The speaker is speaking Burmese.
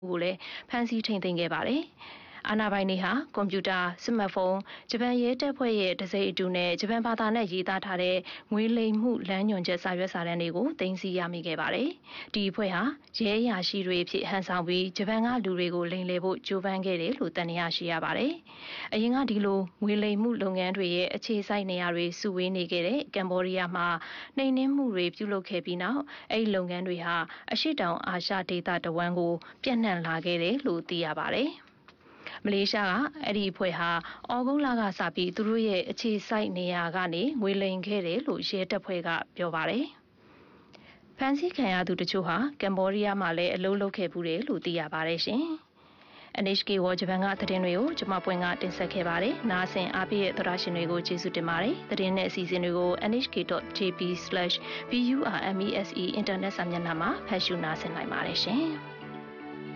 ကိုလည်းဖမ်းဆီးထိန်သိမ်းခဲ့ပါတယ်။အာဏာပိုင်တွေဟာကွန်ပျူတာ၊စမတ်ဖုန်း၊ဂျပန်ရဲတပ်ဖွဲ့ရဲ့တံဆိပ်အတုနဲ့ဂျပန်ဘာသာနဲ့ရေးသားထားတဲ့ငွေလိမ်မှုလမ်းညွှန်ချက်စာရွက်စာတမ်းတွေကိုသိမ်းဆည်းရမိခဲ့ပါတယ်။ဒီအဖွဲ့ဟာရဲအရာရှိတွေအဖြစ်ဟန်ဆောင်ပြီးဂျပန်ကလူတွေကိုလိမ်လည်ဖို့ကြိုးပမ်းခဲ့တယ်လို့သံသယရှိရပါတယ်။အရင်ကဒီလိုငွေလိမ်မှုလုပ်ငန်းတွေရဲ့အခြေစိုက်နေရာတွေစုဝေးနေခဲ့တဲ့ကမ်ဘောဒီးယားမှာနှိမ်နင်းမှုတွေပြုလုပ်ခဲ့ပြီးနောက်အဲ့ဒီလုပ်ငန်းတွေဟာအရှေ့တောင်အာရှဒေသတဝန်းကိုပြန့်နှံ့လာခဲ့တယ်လို့သိရပါတယ်။မလေးရှားကအဲ့ဒီအဖွဲ့ဟာဩဂုတ်လကစပြီးသူတို့ရဲ့အခြေစိုက်နေရာကနေငွေလိမ်ခဲ့တယ်လို့ရဲတပ်ဖွဲ့ကပြောပါတယ်။ဖမ်းဆီးခံရသူတချို့ဟာကမ်ဘောဒီးယားမှာလည်းအလုပ်လုပ်ခဲ့ဘူးတယ်လို့သိရပါတယ်ရှင်။ NHK ဝဂျပန်ကသတင်းတွေကိုကျွန်မပွင့်ကတင်ဆက်ခဲ့ပါတယ်။နားဆင်အားပေးတဲ့သောရရှင်တွေကိုကျေးဇူးတင်ပါတယ်။သတင်းနဲ့အစီအစဉ်တွေကို nhk.jp/burmese အင်တာနက်စာမျက်နှာမှာဖတ်ရှုနားဆင်နိုင်ပါတယ်ရှင်။